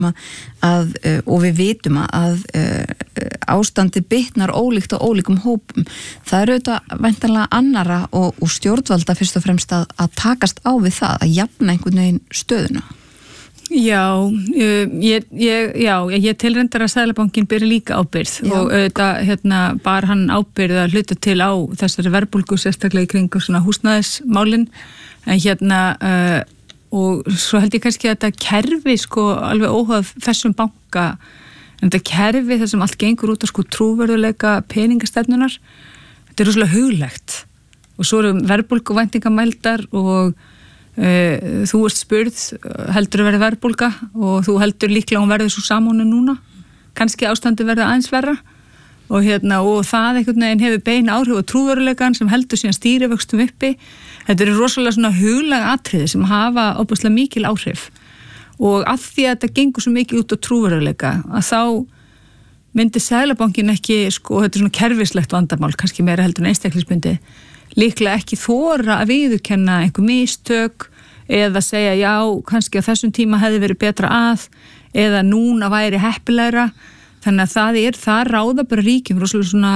og við vitum að ástandi bitnar ólíkt á ólíkum hópum. Það eru auðvitað væntanlega annara og stjórnvalda fyrst og fremst að takast á við það, að jafna einhvern veginn stöðuna. Já, ég tilrendar að Seðlabankinn beri líka ábyrgð og auðvitað bar hann ábyrgð að hluta til á þessari verðbólgu sérstaklega í kringum svona húsnæðismálin en og svo held ég kannski að þetta kerfi sko alveg óháð þessum banka en þetta kerfi þar sem allt gengur út á sko trúverðuleika peningastefnunar þetta rosalega huglegt og svo eru verðbólguvæntingamældar og þú ert spurð heldur að verði verðbólga og þú heldur líklega hún verði svo samónu núna kannski ástandi verði aðeins verra og það einhvern veginn hefur bein áhrif á trúveruleikan sem heldur síðan stýrivöxtum uppi þetta eru rosalega svona huglæg atriði sem hafa óbúslega mikil áhrif og að því að þetta gengur svo mikið út á trúveruleika að þá myndi Seðlabankinn ekki sko þetta er svona kerfislegt vandamál kannski meira heldur en einstaklingsbundi líklega ekki þora að viðurkenna einhver mistök eða segja já, kannski á þessum tíma hefði verið betra að eða núna væri heppilegra þannig að það ráða bara ríkjum rosalega svona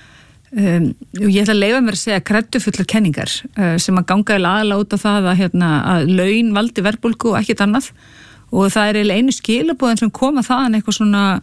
ég ætla að leyfa mér að segja kreddufullar kenningar sem að ganga aðalega út á það að laun valdi verðbólgu og ekkert annað og það er eiginlega einu skilaboðin sem koma þaðan eitthvað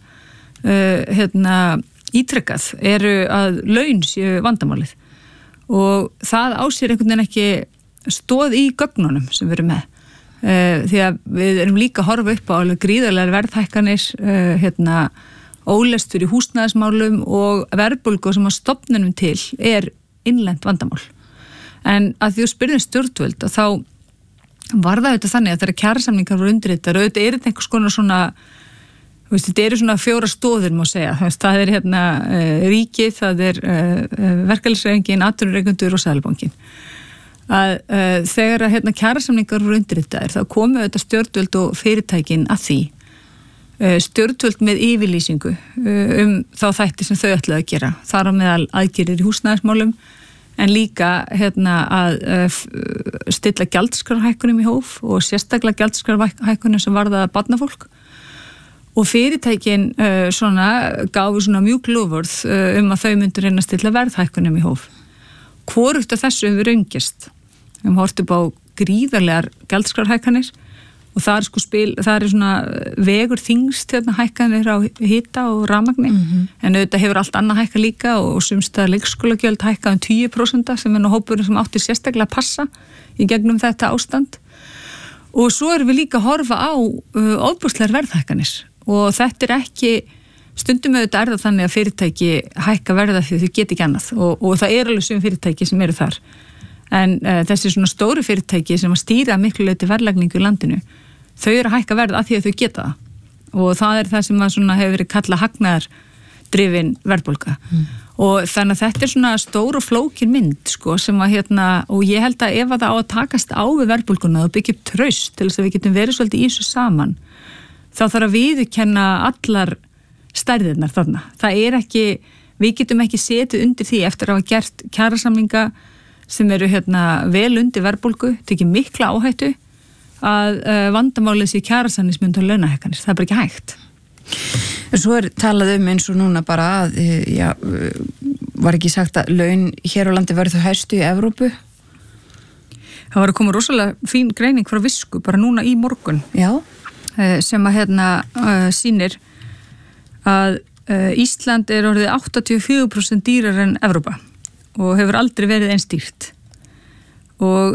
svona ítrekkað eru að laun séu vandamálið og það á sér einhvern veginn ekki stóð í gögnunum sem við erum með því að við erum líka að horfa upp á alveg gríðarlegar verðhækkanir ólestur í húsnæðismálum og verðbólgu sem að stofnunum til innlent vandamál en að því að spyrðum stjórnvöld og þá var það auðvitað þannig að þegar kjarasamningar voru undirritar og auðvitað þetta einhvers konar svona þetta eru svona 4 stóðir má segja, það ríkið, það verkalýðshreyfingin, atvinnurekendur og Seðlabankinn. Að þegar kjarasamningar voru undirritaðir þá komu þetta stjórnvöld og fyrirtækin að því. Stjórnvöld með yfirlýsingu þá þætti sem þau ætlaðu að gera. Þar á meðal aðgerðir í húsnæðismálum en líka að stilla gjaldskrárhækkunum í hóf og sérstaklega gjaldskrárhækkunum sem varðaði barnafólk. Og fyrirtækin gáfu svona mjúk loforð að þau myndu reyna að stilla verðhækkunum í hóf. Hvorugt af þessu hefur raungerst. Við horfum upp á gríðarlegar gjaldskrárhækkanir og það er svona vegur þyngst hækkanir á hita og rafmagni en auðvitað hefur allt annað hækka líka og sumstaðar leikskólagjöld hækka 10% sem nú hópurinn sem átti sérstaklega að passa í gegnum þetta ástand. Og svo erum við líka að horfa á ofboðslegar verðhækkanir og þetta er ekki stundum auðvitað það þannig að fyrirtæki hækka verða því þau geta ekki annað og það alveg sum fyrirtæki sem eru þar en þessi svona stóru fyrirtæki sem að stýra miklu leyti verðlagningu í landinu þau eru að hækka verð af því að þau geta það og það það sem að svona hefur verið kallað hagnaðardrifin verðbólga og þannig að þetta er svona stór og flókin mynd sko sem að og ég held að ef að það á að takast á við verðbólguna og byggja upp traust til þess að við getum verið svolítið í þessu saman þá þarf að viðurkenna allar stærðirnar þarna. Það ekki, við getum ekki setið undir því eftir að hafa gert kjarasamninga sem eru vel undir verðbólgu, tekið mikla áhættu að vandamálið sé kjarasamningsmynd og launahækkanir. Það bara ekki hægt. Svo talað eins og núna bara að, var ekki sagt að laun hér á landi verður þau hæstu í Evrópu? Það var að koma rosalega fín greining frá Visku bara núna í morgun. Já. Sem að sýnir að Ísland orðið 84% dýrar en Evrópa og hefur aldrei verið eins dýrt og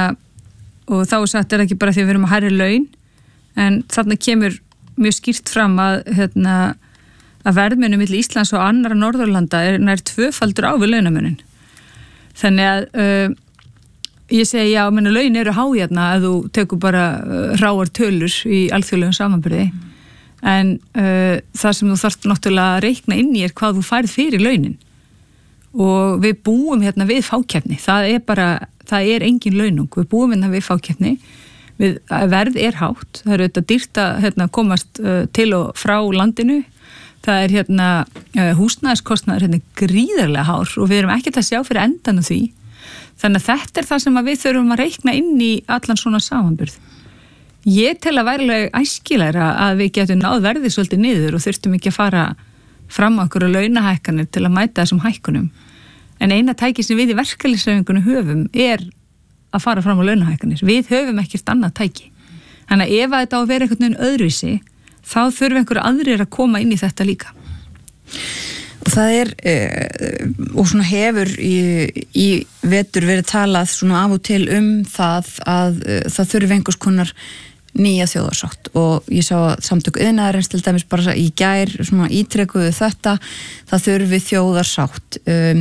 og þá sagt ekki bara því að við erum að hærri laun en þarna kemur mjög skýrt fram að verðmunur milli Íslands og annarra Norðurlanda nær 2-faldur á við launamunin þannig að ég segi já, laun eru há að þú tekur bara hráar tölur í alþjóðlegum samanburði en það sem þú þarft náttúrulega að reikna inn í hvað þú færð fyrir launin og við búum við fákeppni það engin launung, við búum við fákeppni verð hátt, það auðvitað dýrt að komast til og frá landinu það húsnæðiskostnaður gríðarlega hár og við erum ekkert að sjá fyrir endan á því þannig að þetta það sem við þurfum að reikna inn í allan svona samanburð Ég tel að væri æskilegra að við getum náð verðið svolítið niður og þurftum ekki að fara fram á okkur launahækkanir til að mæta þessum hækkunum. En eina tæki sem við í verkalýðshreyfingunni höfum að fara fram á launahækkanir. Við höfum ekkert annað tæki. Þannig að ef þetta á að vera einhvern veginn öðruvísi, þá þurfum einhverju aðrir að koma inn í þetta líka. Og það og svona hefur í vetur verið talað svona af og til það að það þurfi einhvers konar nýja þjóðarsátt og ég sá að samtök iðnaðarins til dæmis bara í gær svona ítrekuðu þetta, það þurfi þjóðarsátt.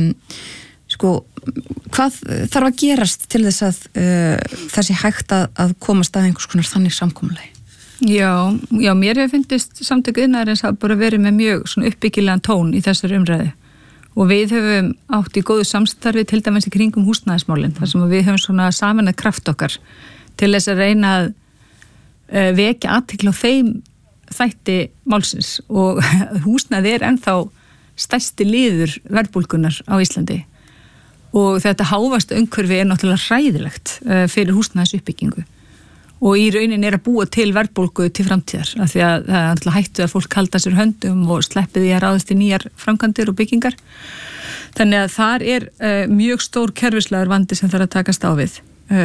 Hvað þarf að gerast til þess að þessi hægt að komast að einhvers konar þannig samkomulagi? Já, mér hefur fundist samtök iðnaðarins að bara verið með mjög svona uppbyggilegan tón í þessari umræðu og við höfum átt í góðu samstarfi til dæmis í kringum húsnæðismálin þar sem við höfum svona sameinað kraft okkar til þess að reyna að vekja athygli á þeim þætti málsins og húsnæði ennþá stærsti liður verðbólgunnar á Íslandi og þetta hávastu umhverfi náttúrulega hræðilegt fyrir húsnæðisuppbyggingu og í raunin að búa til verðbólgu til framtíðar af því að það náttúrulega hættu að fólk halda sér höndum og sleppi því að ráðast í nýjar framkvæmdir og byggingar. Þannig að þar mjög stór kerfislegur vandi sem þarf að takast á við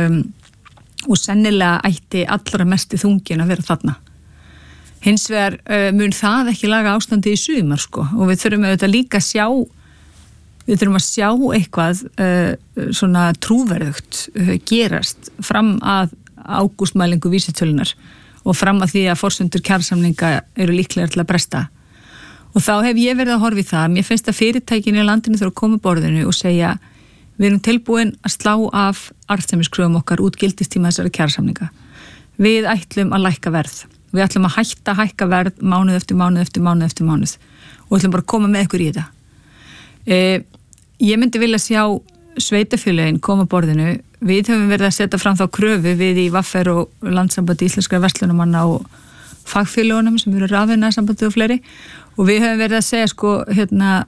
og sennilega ætti allra mest í þungin að vera þarna. Hins vegar mun það ekki laga ástandi í sumar og við þurfum auðvitað líka að sjá eitthvað svona trúverðugt gerast fram að ágústmælingu vísitölunar og fram að því að forsendur kjarasamninga eru líklega til að bresta. Og þá hef ég verið að horfa í það. Mér finnst að fyrirtækin í landinu þurfa að koma að borðinu og segja við erum tilbúin að slá af arðsemiskröfum okkar út gildistíma þessara kjarasamninga. Við ætlum að lækka verð. Við ætlum að hækka verð mánuð eftir mánuð og ætlum bara að koma með ykkur í þetta. Ég myndi vilja sjá sveitafélögin koma að borðinu. Við höfum verið að setja fram þá kröfu við í VR og Landssambandi íslenskra verslunamanna og fagfélögunum sem eru rafiðnaðarsambandi og fleiri og við höfum verið að segja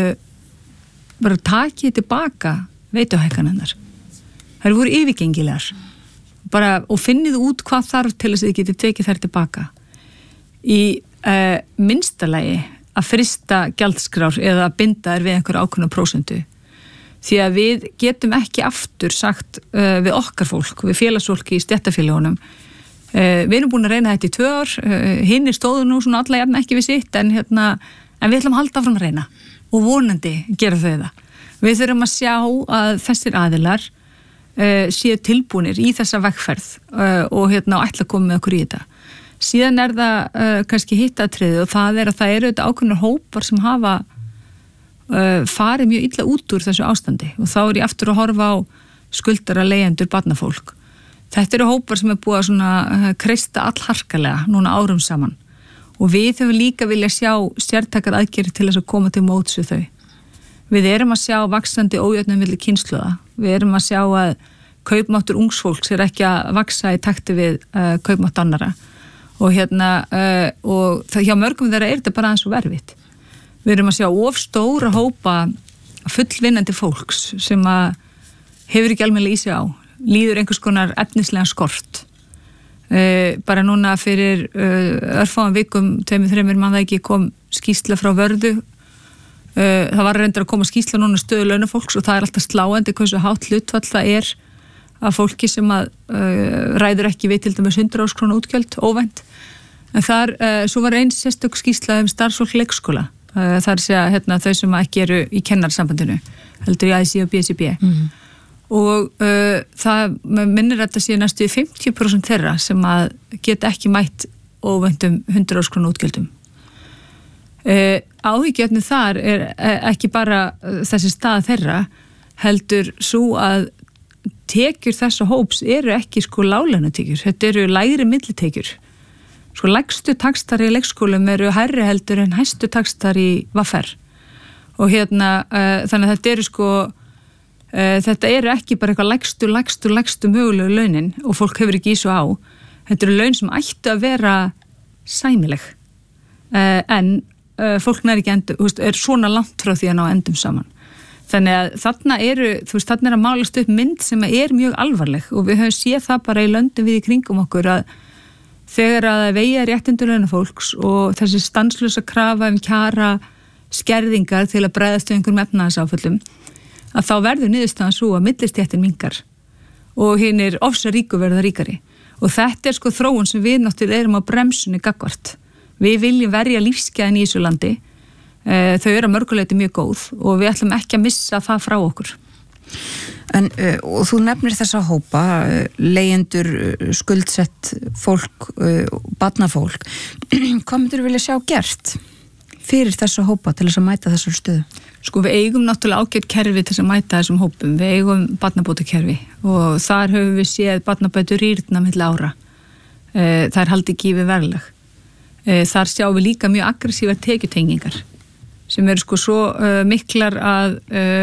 bara takið tilbaka veituhækkanirnar. Þær voru yfirgengilegar og finnið út hvað þarf til þess að þið getið tekið þær tilbaka. Í minnsta lagi að frista gjaldskrár eða að binda þær við einhverja ákveðna prósentu. Því að við getum ekki aftur sagt við okkar fólk, við félagsfólki í stéttarfélögunum. Við erum búin að reyna þetta í 2 ár, hinir stóðu nú svona alla jafn ekki við sitt, en við ætlum að halda áfram að reyna og vonandi gera þau það. Við þurfum að sjá að þessir aðilar séu tilbúnir í þessa vegferð og ætla að koma með okkur í þetta. Síðan það kannski hittatriðið og það að það eru þetta ákveðnar hópar sem hafa farið mjög illa út úr þessu ástandi og þá ég aftur að horfa á skuldara leigjendur barnafólk. Þetta eru hópar sem búið að svona kreista allharkalega núna árum saman og við höfum líka vilja sjá sértækar aðgerðir til þess að koma til móts við þau. Við erum að sjá vaxandi ójöfnuð milli kynslóða. Við erum að sjá að kaupmáttur ungs fólks ekki að vaxa í takti við kaupmátt annara og og það hjá mörgum þeirra þetta bara aðeins og erfitt. Við erum að sjá of stóra hópa fullvinnandi fólks sem að hefur ekki almennilega í sig á, líður einhvers konar efnislega skort. Bara núna fyrir örfáum vikum, 2-3 mann það ekki kom skýrsla frá Vörðu. Það var reyndar að koma skýrsla núna stöðu launafólks og það alltaf sláandi hversu hátt hlutfall það af fólki sem að ræður ekki við til dæmis 100.000 króna útgjöld, óvænt. En þar, svo var eins sérstök skýrsla starfsfólk leikskóla. Það að segja þau sem ekki eru í kennarsambandinu, heldur í ASI og BSIB. Og það minnir að þetta sé næstu 50% þeirra sem að geta ekki mætt óvæntum 100.000 króna útgjöldum. Áhyggjefni þar ekki bara þessi stað þeirra, heldur svo að tekjur þessa hóps eru ekki láglaunatekjur, þetta eru lægri millitekjur. Lægstu taxtar í leikskólum eru hærri heldur en hæstu taxtar í VR og þannig að þetta eru þetta eru ekki bara eitthvað lægstu mögulegu launin og fólk hefur ekki í svo á. Þetta eru laun sem ættu að vera sæmileg en fólk nær ekki svona langt frá því að ná endum saman. Þannig að þarna þarna að málast upp mynd sem er mjög alvarleg og við höfum séð það bara í löndum við í kringum okkur að þegar að það vegja réttindur launafólks og þessi stanslösa krafa kjara skerðingar til að bregðast við einhverjum efnahagsáföllum, að þá verður niðurstaðan svo að millistéttin minnkar og hinir ofsa ríku verða ríkari. Og þetta sko þróun sem við náttúrulega erum á bremsunni gagnvart. Við viljum verja lífsgæðin í þessu landi, þau eru að mörguleiti mjög góð og við ætlum ekki að missa það frá okkur. En, og þú nefnir þessa hópa, leigjendur, skuldsett fólk, barnafólk. Hvað myndir þú vilja sjá gert fyrir þessa hópa til þess að mæta þessar stöðu? Sko við eigum náttúrulega ágætt kerfi til þess að mæta þessum hópum. Við eigum barnabótakerfi og þar höfum við séð barnabætur rýrna milli ára. Það haldi ekki við verðlag. Þar sjáum við líka mjög aggressívar tekjutengingar sem eru sko svo miklar að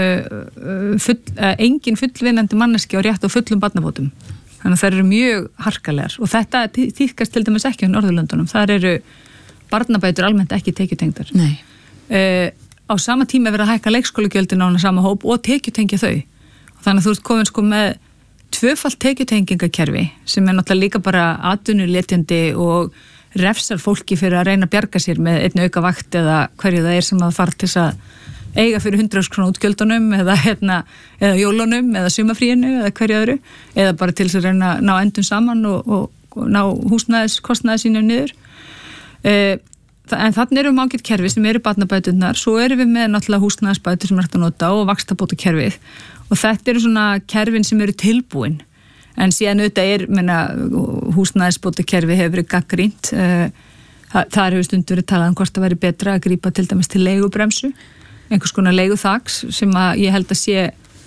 engin fullvinnandi manneski á rétt á fullum barnabótum. Þannig að þær eru mjög harkalegar og þetta tíðkast til dæmis ekki á Norðurlöndunum. Þar eru barnabætur almennt ekki tekjutengdar. Nei. Á sama tíma verið að hækka leikskólagjöldin á hana sama hóp og tekjutengja þau. Og þannig að þú ert komin sko með tvöfalt tekjutengingakerfi sem er náttúrulega líka bara atvinnuletjandi og refsar fólki fyrir að reyna að bjarga sér með einn auka vakt eða hverju það er sem að fara til þess að eiga fyrir 100.000 króna útgjöldunum eða jólunum eða sumafríinu eða hverju öðru eða bara til þess að reyna að ná endum saman og ná húsnæðiskostnaði sínum niður. En þannig erum ágætt kerfi sem eru barnabæturnar, svo erum við með náttúrulega húsnæðisbætur sem er hægt að nota og vaxtabótakerfið og þetta eru svona kerfin sem eru tilbúin. En síðan auðvitað húsnæðisbótakerfi hefur verið gagnrýnt. Þar hefur stundum verið talað hvort það væri betra að grípa til dæmis til leigubremsu, einhvers konar leiguþaks sem að ég held að sé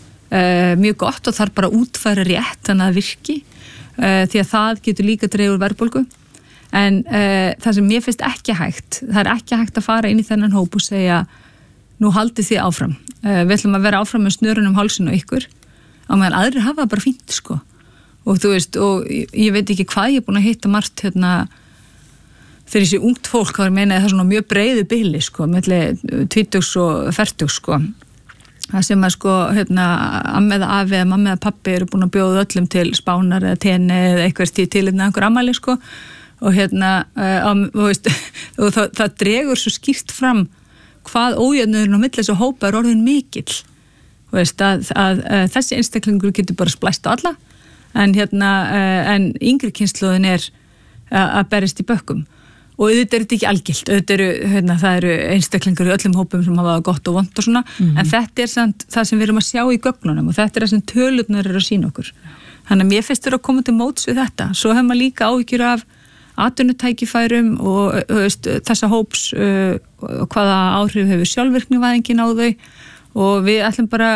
mjög gott og þarf bara að útfæra rétt þannig að virki því að það getur líka dregur verðbólgu. En það sem mér finnst ekki hægt, það er ekki hægt að fara inn í þennan hóp og segja nú haldið þið áfram. Við ætlum að vera áfram með snörunum hálsinn og ykkur á meðan aðrir hafa það bara fínt sko. Og þú veist, og ég veit ekki hvað ég er búin að hitta margt þegar ég sé ungt fólk, þá meina ég það svona mjög breiðu bili, sko, milli 20 og 40, sko. Það sem að, sko, amma eða afi eða mamma eða pappi eru búin að bjóða öllum til Spánar eða Tenni eða eitthvað til einhver afmæli, sko. Og veist, og það dregur svo skýrt fram hvað ójöfnuðurinn á milli þessu hópa er orðin mikill. Þú veist, að þessi einstaklingur getur bara splæst á alla. En yngri kynslóðin er að berjast í bökkum og auðvitað er þetta ekki algilt, það eru einstaklingar í öllum hópum sem hafa gott og vont og svona, en þetta er samt það sem við erum að sjá í gögnunum og þetta er það sem tölurnar eru að sýna okkur. Þannig að mér finnst að koma til móts við þetta. Svo hefur maður líka áhyggjur af atvinnutækifærum og þessa hóps og hvaða áhrif hefur sjálfvirknivæðingin á þau og við ætlum bara,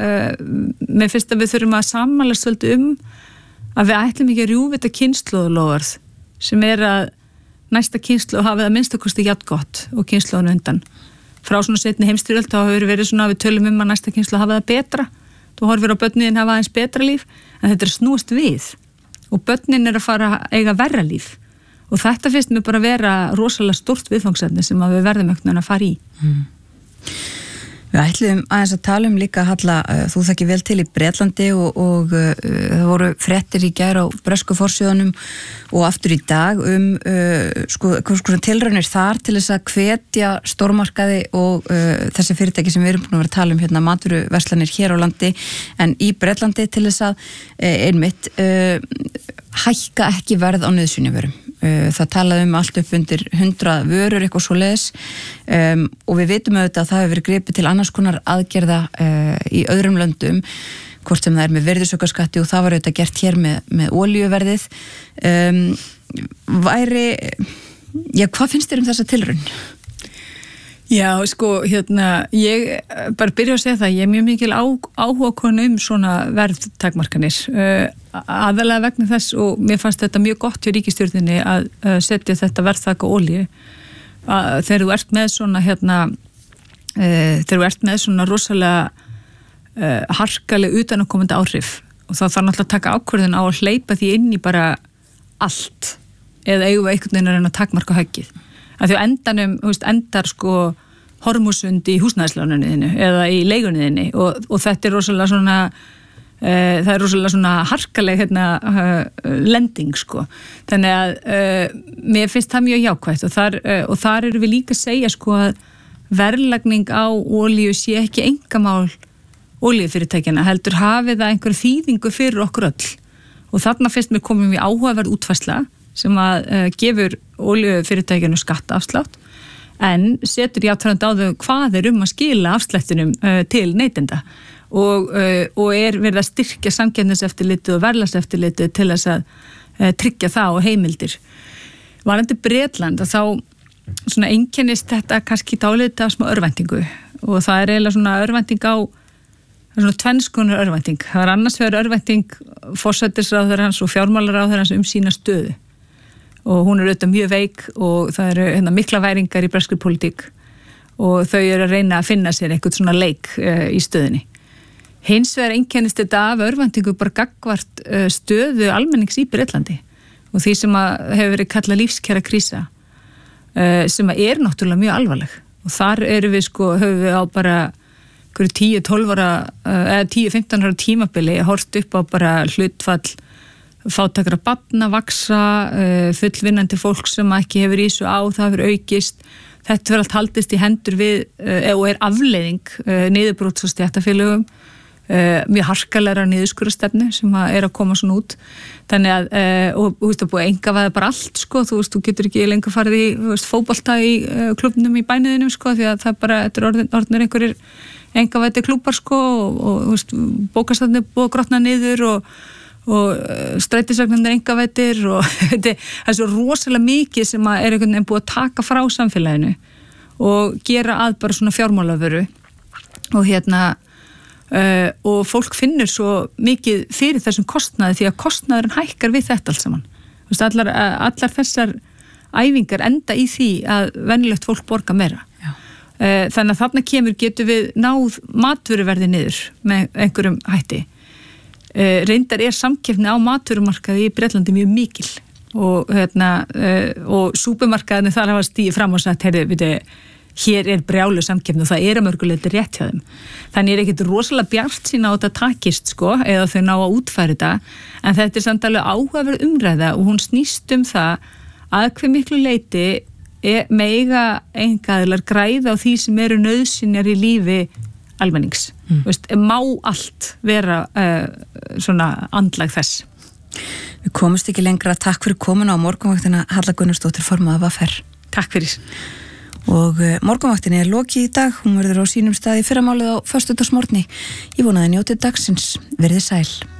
mér finnst að við þurfum að sammælast svolítið að við ætlum ekki að rjúfita kynslóðalóðarð sem er að næsta kynslóð hafi það minnstakosti jafn gott og kynslóðan undan. Frá svona seinni heimsstyrjöld þá hefur verið svona að við tölum að næsta kynslóð hafi það betra. Þú horfir á börnin hafa aðeins betra líf, en þetta er snúist við og börnin er að fara að eiga verra líf og þetta finnst mér bara að vera rosalega stórt viðfangsefni sem að við verðum ekkert að fara í. Við ætlum aðeins að tala líka, Halla, þú þekkir vel til í Bretlandi og það voru fréttir í gær á bresku forsíðunum og aftur í dag sko tilraunir þar til þess að hvetja stórmarkaði og þessi fyrirtæki sem við erum búin að vera að tala hérna, matvöruverslanir hér á landi en í Bretlandi til þess að einmitt hækka ekki verð á nauðsynjavörum. Það talaði allt upp undir 100 vörur eitthvað svoleiðis og við vitum auðvitað að það hefur verið gripið til annars konar aðgerða í öðrum löndum, hvort sem það er með virðisaukaskatti og það var auðvitað gert hér með olíuverðið. Hvað finnst þér þessa tilraun? Já, sko, ég bara byrja að segja það, ég er mjög mikil áhuga konu svona verðtakmarkanir, aðalega vegna þess og mér fannst þetta mjög gott hjá ríkisstjórninni að setja þetta verðtak á olíu, þegar þú ert með svona, þegar þú ert með svona rosalega harkaleg utanakomandi áhrif og þá þarf náttúrulega að taka ákvörðun á að hleypa því inn í bara allt eða eigum við einhvern veginn að reyna að takmarka höggið. Að því á endanum, endar sko hormúsund í húsnæðislánunniðinu eða í leigunniðinu og þetta er rosalega svona það rosalega svona harkaleg lending sko, þannig að mér finnst það mjög jákvætt og þar eru við líka að segja sko að verðlagning á olíu sé ekki einkamál olíufyrirtækjana, heldur hafi það einhver þýðingu fyrir okkur öll og þarna finnst mér komum við áhugaverð útfærsla sem að gefur olíufyrirtækjanu skattaafslátt en setur jafnframt á þau hvað að skila afslættinum til neytenda og verið að styrkja samkeppniseftirlitið og verðlagseftirlitið til þess að tryggja það og heimildir. Varðandi Bretland að þá svona einkennist þetta kannski dálítið af smá örvæntingu og það eiginlega svona örvænting á svona tvennskonar örvænting. Það annars vegar örvænting forsætisráðherrans og fjármálaráðherrans sína stöðu og hún auðvitað mjög veik og það eru mikla væringar í breskri pólitík og þau eru að reyna að finna sér eitthvað svona leik í stöðunni. Hins vegar einkennist þetta af örvæntingu bara gagnvart stöðu almennings í Bretlandi og því sem hefur verið kallað lífskjara krísa sem náttúrulega mjög alvarleg og þar eru við sko, höfum við á bara 10-12 ára eða 10-15 ára tímabili horft upp á bara hlutfall fátækra barna, vaksa, fullvinnandi fólk sem ekki hefur í þessu á, það hefur aukist. Þetta verður allt haldist í hendur við og afleiðing niðurbrots og stéttarfélögum, mjög harkalega niðurskurðarstefnu sem að koma svona út. Þannig að, og þú veist, það búið einkavæða bara allt, sko, þú veist, þú getur ekki lengur farið í fótbolta í klubnum í bæniðinum, sko, því að það bara, þetta orðnir einhverjir einkavæði klúbar, sko, og þú veist, bókastafnir búið að grotna niður og strætisvagnarnir einkavæddir og það svo rosalega mikið sem að einhvern veginn búið að taka frá samfélaginu og gera að bara svona fjármálavöru og og fólk finnur svo mikið fyrir þessum kostnaði því að kostnaðurinn hækkar við þetta allt saman. Allar þessar æfingar enda í því að venjulegt fólk borga meira. Þannig að þarna getum við náð matvöruverði niður með einhverjum hætti. Reyndar samkeppni á matvörumarkaði í Bretlandi mjög mikil og súpermarkaðinni þar hafa stigið fram og sagt, hér brjálu samkeppni og það að mörguleyti rétt hjá þeim. Þannig ekkert rosalega bjartsýn á þetta takist sko, eða þau ná að útfæra þetta, en þetta samt alveg áhugaverð umræða og hún snýst það að hve miklu leyti mega einkaaðilar græða á því sem eru nauðsynjar í lífi almennings. Veist, má allt vera svona andlag þess. Við komumst ekki lengra. Takk fyrir komuna á morgunvaktina Halla Gunnarsdóttir formaður VR. Takk fyrir. Og morgunvaktinni lokið í dag. Hún verður á sínum stað í fyrramálið á föstudagsmorgni. Ég vona að njótið dagsins. Verið sæl.